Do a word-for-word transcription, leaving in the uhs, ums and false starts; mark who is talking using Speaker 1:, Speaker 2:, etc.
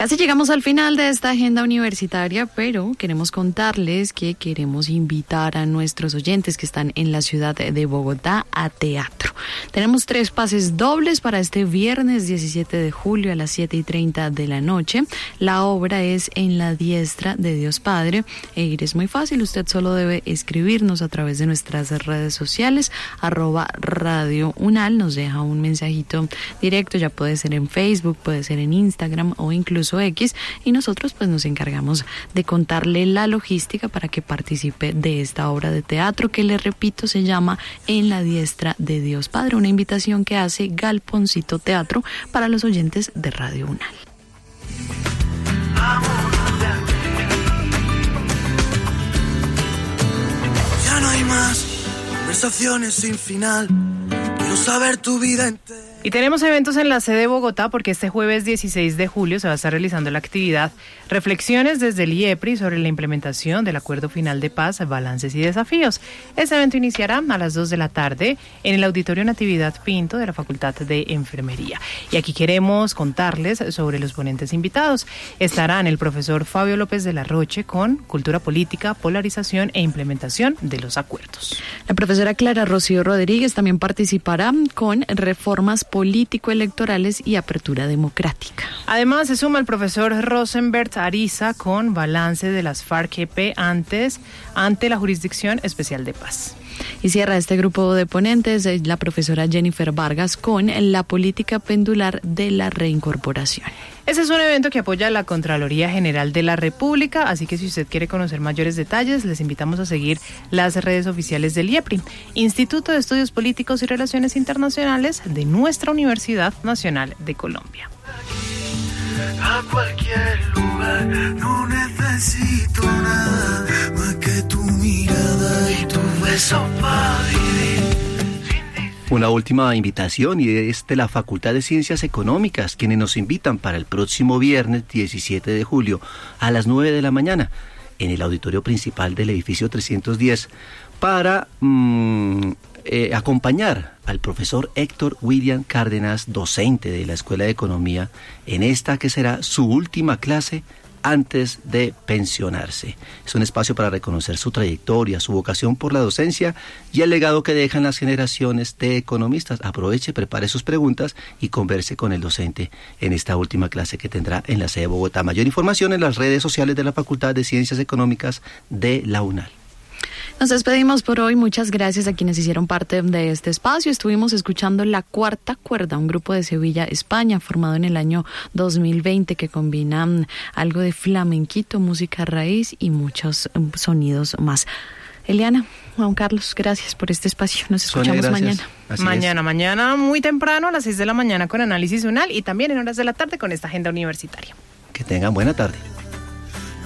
Speaker 1: Casi llegamos al final de esta agenda universitaria, pero queremos contarles que queremos invitar a nuestros oyentes que están en la ciudad de Bogotá a teatro. Tenemos tres pases dobles para este viernes diecisiete de julio a las siete y treinta de la noche. La obra es En la diestra de Dios Padre. E ir es muy fácil, usted solo debe escribirnos a través de nuestras redes sociales, arroba Radio Unal, nos deja un mensajito directo, ya puede ser en Facebook, puede ser en Instagram o incluso X, y nosotros pues nos encargamos de contarle la logística para que participe de esta obra de teatro que, le repito, se llama En la diestra de Dios Padre, una invitación que hace Galponcito Teatro para los oyentes de Radio Unal.
Speaker 2: Ya no hay más conversaciones sin final. Quiero saber tu vida entera.
Speaker 3: Y tenemos eventos en la sede de Bogotá porque este jueves dieciséis de julio se va a estar realizando la actividad Reflexiones desde el IEPRI sobre la implementación del Acuerdo Final de Paz, Balances y Desafíos. Este evento iniciará a las dos de la tarde en el Auditorio Natividad Pinto de la Facultad de Enfermería. Y aquí queremos contarles sobre los ponentes invitados. Estarán el profesor Fabio López de la Roche con Cultura Política, Polarización e Implementación de los Acuerdos.
Speaker 1: La profesora Clara Rocío Rodríguez también participará con Reformas político-electorales y apertura democrática.
Speaker 3: Además, se suma el profesor Rosenbert Ariza con balance de las FARC-E P antes ante la Jurisdicción Especial de Paz.
Speaker 1: Y cierra este grupo de ponentes la profesora Jennifer Vargas con la política pendular de la reincorporación.
Speaker 3: Ese es un evento que apoya la Contraloría General de la República, así que si usted quiere conocer mayores detalles, les invitamos a seguir las redes oficiales del IEPRI, Instituto de Estudios Políticos y Relaciones Internacionales de nuestra Universidad Nacional de Colombia.
Speaker 2: A cualquier lugar, no necesito nada más que tu mirada y tu beso para vivir.
Speaker 4: Una última invitación, y es de la Facultad de Ciencias Económicas, quienes nos invitan para el próximo viernes diecisiete de julio a las nueve de la mañana en el auditorio principal del edificio trescientos diez para mmm, eh, acompañar al profesor Héctor William Cárdenas, docente de la Escuela de Economía, en esta que será su última clase antes de pensionarse. Es un espacio para reconocer su trayectoria, su vocación por la docencia y el legado que dejan las generaciones de economistas. Aproveche, prepare sus preguntas y converse con el docente en esta última clase que tendrá en la sede de Bogotá. Mayor información en las redes sociales de la Facultad de Ciencias Económicas de la UNAL.
Speaker 1: Nos despedimos por hoy. Muchas gracias a quienes hicieron parte de este espacio. Estuvimos escuchando La Cuarta Cuerda, un grupo de Sevilla, España, formado en el año dos mil veinte, que combina algo de flamenquito, música raíz y muchos sonidos más. Eliana, Juan Carlos, gracias por este espacio. Nos escuchamos
Speaker 4: Sonia,
Speaker 1: mañana.
Speaker 4: Así
Speaker 3: mañana,
Speaker 4: es.
Speaker 3: mañana muy temprano a las seis de la mañana con Análisis Unal y también en horas de la tarde con esta agenda universitaria.
Speaker 4: Que tengan buena tarde.